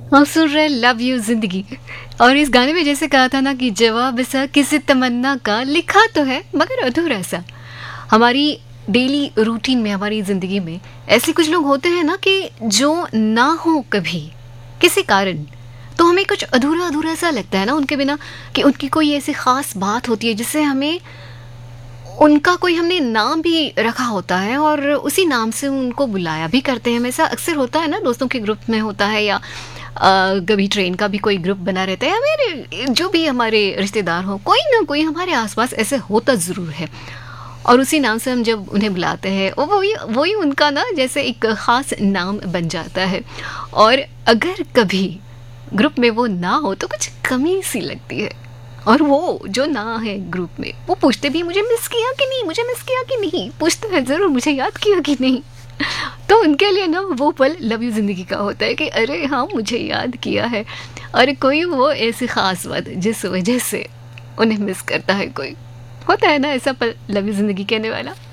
आप सुन रहे love you जिंदगी। और इस गाने में जैसे कहा था ना कि जवाब सा किसी तमन्ना का लिखा तो है मगर अधूरा सा। हमारी डेली रूटीन में, हमारी ज़िंदगी में ऐसे कुछ लोग होते हैं ना कि जो ना हो कभी किसी कारण, तो हमें कुछ अधूरा अधूरा सा लगता है ना उनके बिना, कि उनकी कोई ऐसी ख़ास बात होती है जिससे हमें उनका कोई हमने नाम भी रखा होता है और उसी नाम से उनको बुलाया भी करते हैं। ऐसा अक्सर होता है ना, दोस्तों के ग्रुप में होता है, या कभी ट्रेन का भी कोई ग्रुप बना रहता है, या मेरे जो भी हमारे रिश्तेदार हो, कोई ना कोई हमारे आसपास ऐसे होता ज़रूर है। और उसी नाम से हम जब उन्हें बुलाते हैं वही उनका ना जैसे एक ख़ास नाम बन जाता है। और अगर कभी ग्रुप में वो ना हो तो कुछ कमी सी लगती है। और वो जो ना है ग्रुप में, वो पूछते भी मुझे मिस किया कि नहीं, मुझे मिस किया कि नहीं, पूछते हैं ज़रूर मुझे याद किया कि नहीं। तो उनके लिए ना वो पल लव यू ज़िंदगी का होता है कि अरे हाँ मुझे याद किया है। और कोई वो ऐसी ख़ास बात जिस वजह से उन्हें मिस करता है, कोई होता है ना ऐसा पल लव यू ज़िंदगी कहने वाला।